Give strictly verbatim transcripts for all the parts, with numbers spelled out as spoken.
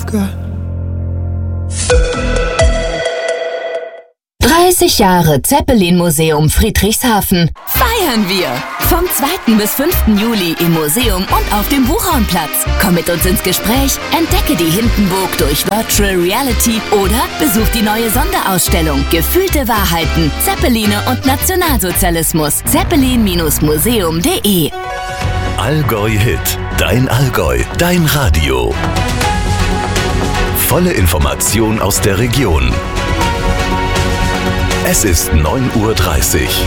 got. dreißig Jahre Zeppelin-Museum Friedrichshafen. Feiern wir! Vom zweiten bis fünften Juli im Museum und auf dem Buchhornplatz. Komm mit uns ins Gespräch, entdecke die Hindenburg durch Virtual Reality oder besuch die neue Sonderausstellung Gefühlte Wahrheiten, Zeppeline und Nationalsozialismus. zeppelin Museum punkt de Allgäu-Hit. Dein Allgäu. Dein Radio. Volle Information aus der Region. Es ist neun Uhr dreißig.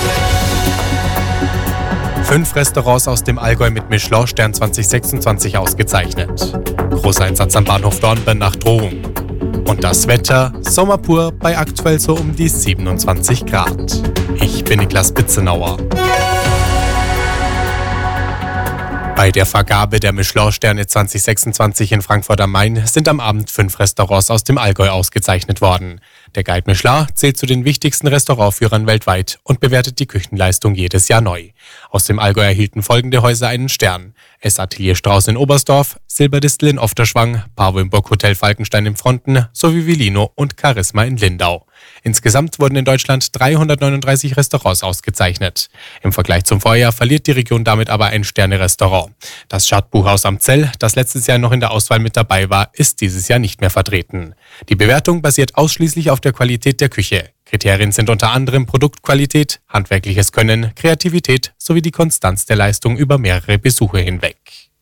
Fünf Restaurants aus dem Allgäu mit Michelin-Stern zwanzig sechsundzwanzig ausgezeichnet. Großer Einsatz am Bahnhof Dornbirn nach Drohung. Und das Wetter, Sommer pur bei aktuell so um die siebenundzwanzig Grad. Ich bin Niklas Bitzenauer. Bei der Vergabe der Michelin-Sterne zwanzig sechsundzwanzig in Frankfurt am Main sind am Abend fünf Restaurants aus dem Allgäu ausgezeichnet worden. Der Guide Michelin zählt zu den wichtigsten Restaurantführern weltweit und bewertet die Küchenleistung jedes Jahr neu. Aus dem Allgäu erhielten folgende Häuser einen Stern: S Atelier Strauß in Oberstdorf, Silberdistel in Ofterschwang, Pavo im Burghotel Falkenstein im Fronten sowie Villino und Charisma in Lindau. Insgesamt wurden in Deutschland dreihundertneununddreißig Restaurants ausgezeichnet. Im Vergleich zum Vorjahr verliert die Region damit aber ein Sterne-Restaurant. Das Schadbuchhaus am Zell, das letztes Jahr noch in der Auswahl mit dabei war, ist dieses Jahr nicht mehr vertreten. Die Bewertung basiert ausschließlich auf der Qualität der Küche. Kriterien sind unter anderem Produktqualität, handwerkliches Können, Kreativität sowie die Konstanz der Leistung über mehrere Besuche hinweg.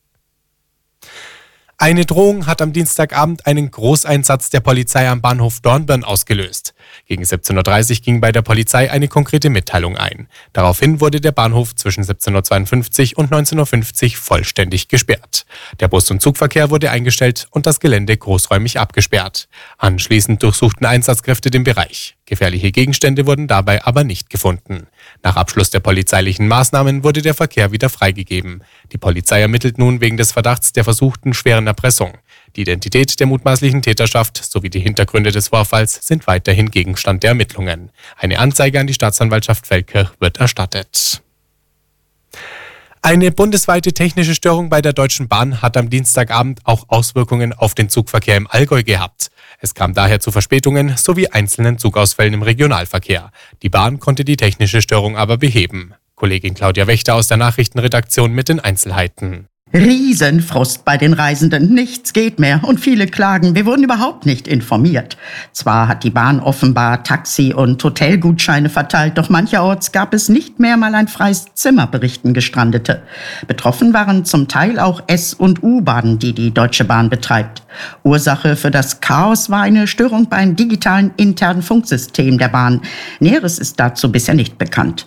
Eine Drohung hat am Dienstagabend einen Großeinsatz der Polizei am Bahnhof Dornbirn ausgelöst. Gegen siebzehn Uhr dreißig ging bei der Polizei eine konkrete Mitteilung ein. Daraufhin wurde der Bahnhof zwischen siebzehn Uhr zweiundfünfzig und neunzehn Uhr fünfzig vollständig gesperrt. Der Bus- und Zugverkehr wurde eingestellt und das Gelände großräumig abgesperrt. Anschließend durchsuchten Einsatzkräfte den Bereich. Gefährliche Gegenstände wurden dabei aber nicht gefunden. Nach Abschluss der polizeilichen Maßnahmen wurde der Verkehr wieder freigegeben. Die Polizei ermittelt nun wegen des Verdachts der versuchten schweren Erpressung. Die Identität der mutmaßlichen Täterschaft sowie die Hintergründe des Vorfalls sind weiterhin Gegenstand der Ermittlungen. Eine Anzeige an die Staatsanwaltschaft Feldkirch wird erstattet. Eine bundesweite technische Störung bei der Deutschen Bahn hat am Dienstagabend auch Auswirkungen auf den Zugverkehr im Allgäu gehabt. Es kam daher zu Verspätungen sowie einzelnen Zugausfällen im Regionalverkehr. Die Bahn konnte die technische Störung aber beheben. Kollegin Claudia Wächter aus der Nachrichtenredaktion mit den Einzelheiten. Riesenfrust bei den Reisenden, nichts geht mehr und viele klagen, wir wurden überhaupt nicht informiert. Zwar hat die Bahn offenbar Taxi- und Hotelgutscheine verteilt, doch mancherorts gab es nicht mehr mal ein freies Zimmer, berichten Gestrandete. Betroffen waren zum Teil auch S- und U-Bahnen, die die Deutsche Bahn betreibt. Ursache für das Chaos war eine Störung beim digitalen internen Funksystem der Bahn. Näheres ist dazu bisher nicht bekannt.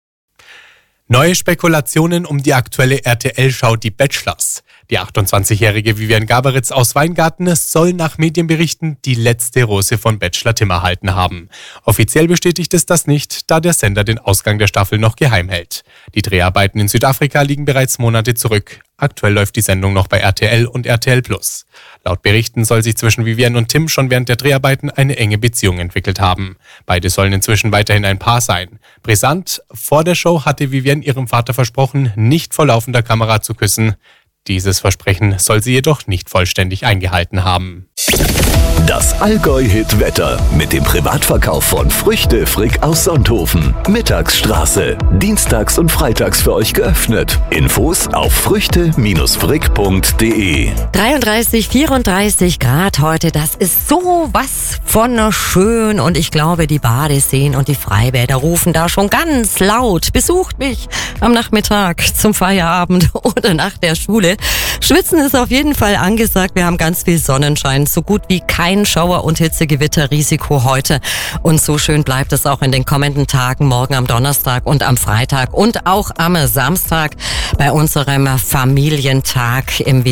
Neue Spekulationen um die aktuelle R T L-Show Die Bachelors. Die achtundzwanzigjährige Vivian Gaberitz aus Weingarten soll nach Medienberichten die letzte Rose von Bachelor Tim erhalten haben. Offiziell bestätigt es das nicht, da der Sender den Ausgang der Staffel noch geheim hält. Die Dreharbeiten in Südafrika liegen bereits Monate zurück. Aktuell läuft die Sendung noch bei R T L und R T L Plus. Laut Berichten soll sich zwischen Vivian und Tim schon während der Dreharbeiten eine enge Beziehung entwickelt haben. Beide sollen inzwischen weiterhin ein Paar sein. Brisant, vor der Show hatte Vivian ihrem Vater versprochen, nicht vor laufender Kamera zu küssen. Dieses Versprechen soll sie jedoch nicht vollständig eingehalten haben. Das Allgäu-Hit-Wetter mit dem Privatverkauf von Früchte Frick aus Sonthofen. Mittagsstraße. Dienstags und freitags für euch geöffnet. Infos auf früchte Frick punkt de. dreiunddreißig, vierunddreißig Grad heute. Das ist so was von schön. Und ich glaube, die Badeseen und die Freibäder rufen da schon ganz laut. Besucht mich am Nachmittag zum Feierabend oder nach der Schule. Schwitzen ist auf jeden Fall angesagt. Wir haben ganz viel Sonnenschein. So gut wie kein Schauer- und Hitzegewitterrisiko heute. Und so schön bleibt es auch in den kommenden Tagen, morgen am Donnerstag und am Freitag und auch am Samstag bei unserem Familientag im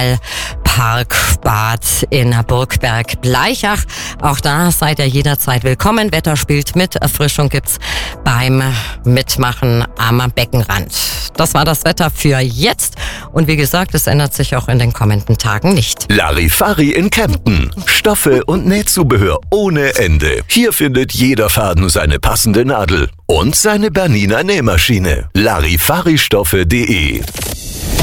Vitalparkbad in Burgberg-Bleichach. Auch da seid ihr jederzeit willkommen. Wetter spielt mit. Erfrischung gibt's beim Mitmachen am Beckenrand. Das war das Wetter für jetzt. Und wie gesagt, es ändert sich auch in den kommenden Tagen nicht. Larifari in Kempten. Stoffe und Nähzubehör ohne Ende. Hier findet jeder Faden seine passende Nadel und seine Bernina Nähmaschine. Larifari Stoffe punkt de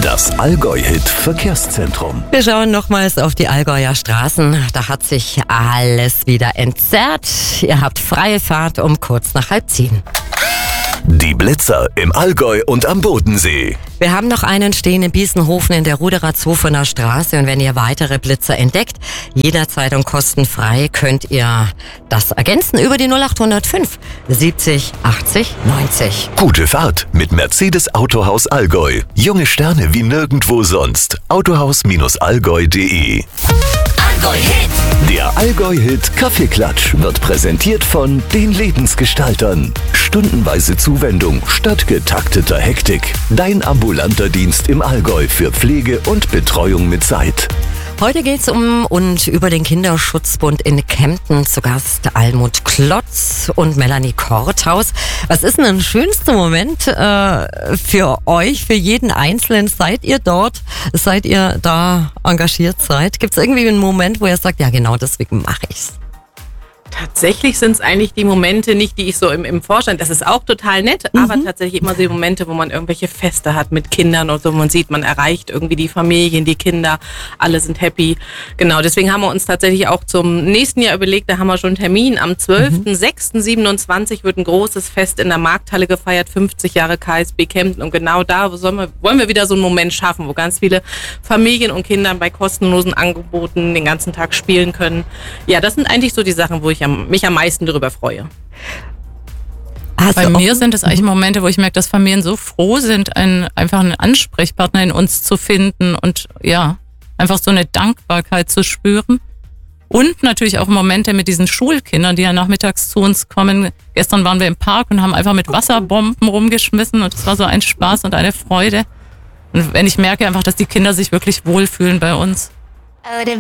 Das Allgäu-Hit Verkehrszentrum. Wir schauen nochmals auf die Allgäuer Straßen. Da hat sich alles wieder entzerrt. Ihr habt freie Fahrt um kurz nach halb zehn. Die Blitzer im Allgäu und am Bodensee. Wir haben noch einen stehen in Biesenhofen in der Ruderer-Zofener Straße. Und wenn ihr weitere Blitzer entdeckt, jederzeit und kostenfrei könnt ihr das ergänzen über die null acht null fünf siebzig achtzig neunzig. Gute Fahrt mit Mercedes Autohaus Allgäu. Junge Sterne wie nirgendwo sonst. autohaus Allgäu punkt de. Allgäu-Hit. Der Allgäu-Hit Kaffeeklatsch wird präsentiert von den Lebensgestaltern. Stundenweise Zuwendung statt getakteter Hektik. Dein ambulanter Dienst im Allgäu für Pflege und Betreuung mit Zeit. Heute geht's um und über den Kinderschutzbund in Kempten. Zu Gast Almut Klotz und Melanie Korthaus. Was ist denn der schönste Moment äh, für euch, für jeden Einzelnen? Seid ihr dort? Seid ihr da engagiert seid? Gibt's irgendwie einen Moment, wo ihr sagt, ja genau deswegen mache ich's? Tatsächlich sind es eigentlich die Momente, nicht die ich so im, im Vorstand, das ist auch total nett, mhm. aber tatsächlich immer so die Momente, wo man irgendwelche Feste hat mit Kindern und so, man sieht, man erreicht irgendwie die Familien, die Kinder, alle sind happy. Genau, deswegen haben wir uns tatsächlich auch zum nächsten Jahr überlegt, da haben wir schon einen Termin, am zwölften sechsten siebenundzwanzig wird ein großes Fest in der Markthalle gefeiert, fünfzig Jahre K S B Kempten, und genau da sollen wir, wollen wir wieder so einen Moment schaffen, wo ganz viele Familien und Kinder bei kostenlosen Angeboten den ganzen Tag spielen können. Ja, das sind eigentlich so die Sachen, wo ich mich am meisten darüber freue. Hast Bei mir sind es eigentlich Momente, wo ich merke, dass Familien so froh sind, einen, einfach einen Ansprechpartner in uns zu finden und ja, einfach so eine Dankbarkeit zu spüren. Und natürlich auch Momente mit diesen Schulkindern, die ja nachmittags zu uns kommen. Gestern waren wir im Park und haben einfach mit Wasserbomben rumgeschmissen und es war so ein Spaß und eine Freude. Und wenn ich merke einfach, dass die Kinder sich wirklich wohlfühlen bei uns.